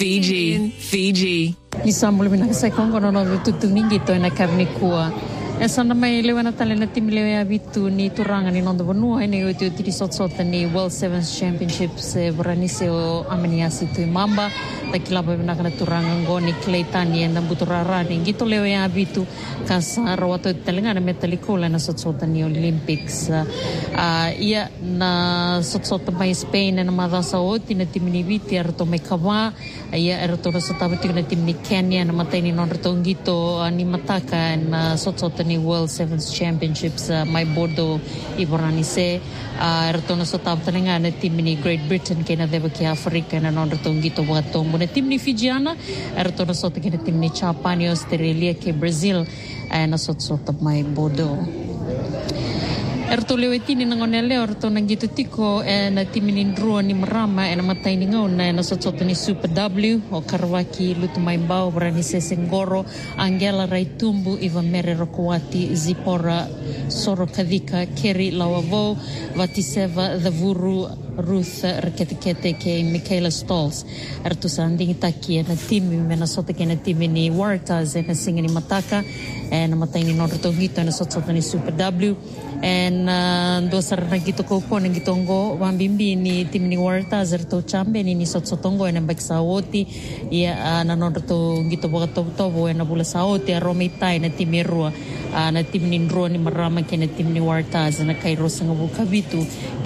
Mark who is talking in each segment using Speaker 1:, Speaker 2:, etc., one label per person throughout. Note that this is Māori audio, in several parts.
Speaker 1: Fiji.
Speaker 2: Isambul minakasay kong kono no tutungingito na kavnikua. Esa na may lewa na tali na timlewa ya vitu ni turangan ni nondo bonua ni uti uti sot ni World Sevens Championships veranise o ameniasi tu mamba takilaba binaka na turangan go ni Claytani and buturara ni gito lewa ya vitu kasa rawato talinga na metalikula na sot ni Olympics. Ia na sot mai Spain na madasa oti na timini viti arto mai kawa ia arto na sotabati na timini Kenya na matay ni nondo gito ni mataka na sot ni World Sevens Championships mai bodo iboranise erto na sotap talinga na tim ni Great Britain kena deba ki Afrika na non erto ngito buatombo na tim ni Fijiana erto na sotap kena tim ni Japan Australia ke Brazil na sotap mai bodo erto lewetini nangonele erto nangito tiko na tim ni Ndrua ni Marama na matay ni ngau na sotap ni Super W o Karwaki Lutumai Mbao Branise Sengoro Angela Raitumbu Iva Mere Rokoati Zipora Soro Kadika Kerry Lawavo Vatiseva Dhavuru Ruth Reketekete ke Michaela Stolz erto sanding taki na tim na sota ke na tim ni Wartas na singa ni Mataka na matay ni Norto Ngito na sotap ni Super W and dosar na gito ko po ng gitongo wambimbi ni tim ni Wartas erto chambe ni sotsotongo na bagsawoti ia na Norto Ngito bogatobo na bula saoti aromitay na timirua na tim ni Ndrua ni Marama ke na tim ni Wartas na kay Rosa nga Bulkavitu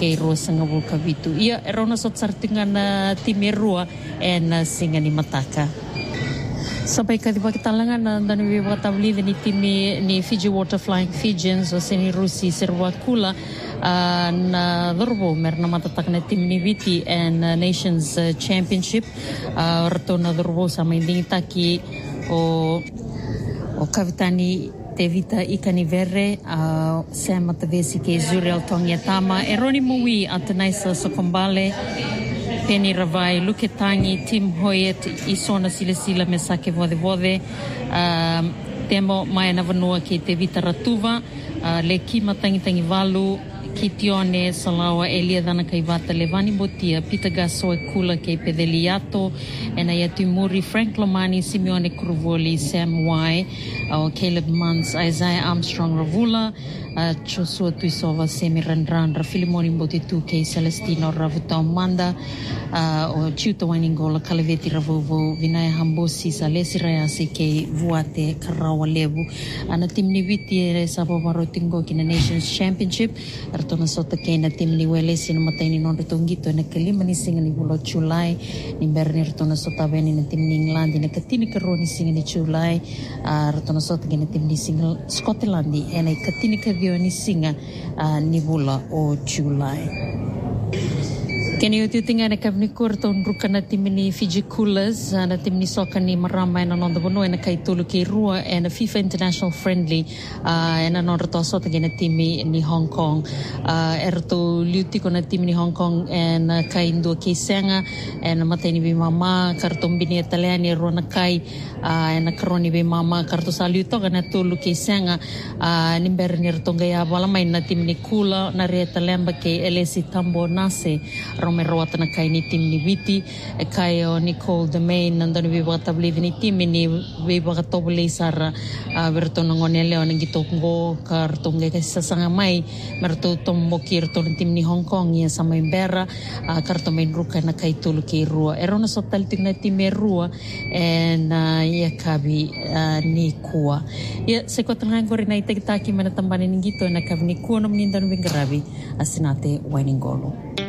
Speaker 2: ia erona sotsartingan na timirua and singa ni Mataka. Sampai kadiba kitalangan na dani watabli ni timi ni Fiji Water Flying Fijians o seni Rusi Serwakula na dorbo merna matatak na tim ni Viti and Nations Championship rato na dorbo sa mainding taki o kavitani Tevita Ikanivere Sam Matavesi ke Zuriel Tongyatama Eroni Mui Atanaisa Sokombale Penny Ravai, Luketangi, Tim Hoyet, Isona Silasila Mesake Vode, Temo Maia Navanua ke Te Vita Ratuva, Le Kima Tangi Valu, Kitione, Salawa, Elia Dana Kaivata, Levani Botia, Peter Gasoe Kula ke Pedeliato, Enayati Muri, Frank Lomani, Simeone Cruvoli, Sam Y, Caleb Mans, Isaiah Armstrong Ravula, Joshua Tuisova, Semi Randran, Filimoni Botitu, K. Celestino Ravuta Manda, o Chiuta Waningola, Kaleveti Ravovo, Vinaya Hambosi, Salesi Rayasi, K. Vuate, Karawa Levu, Anatimni Viti, Sabo Marotingo, in the Nations Championship, Artona Sota Kena, Timni Weles, in Matani Nondongito, and a Kalimani singing in Bulo July, in Bernie Artona Sota Ven in a Timni England, in a Katini Karoni singing in July, Artona Sota Kena Timni single Scotland, and a Katina ni singa ni bula o July. Kani uti tinga na kavnikur ton ruka na tim ni Fiji Coolers na tim ni soka ni Marama na nondo bono na kay tulu kay Rua and FIFA International Friendly na nondo to so na tim ni Hong Kong erto liuti ko na tim ni Hong Kong and kay ndo kay Senga and matay ni mama karton bini Italiani ro na kay na karoni be mama karto saluto na tulu kay Senga nimber ni rtong gaya wala may na tim ni Kula na reta lemba kay Elesi Tambo Nase Romero na kay ni tim ni Viti kayo Nicole Demain nandun bibatabli ni tim ni bibatabli sara berto nangone leo nang gitongo kartong kay sa sangamay merto tombo kirto ng tim ni Hong Kong ya sa Maymbera karto may ruka na kay tulo kay Rua erona so talting na tim Rua and ya kabi ni Kua ya sekotangan ko rin na itagtaki manatambanin ng gito na kabi ni Kua naman nindang bingarabi asinate Wainingolo.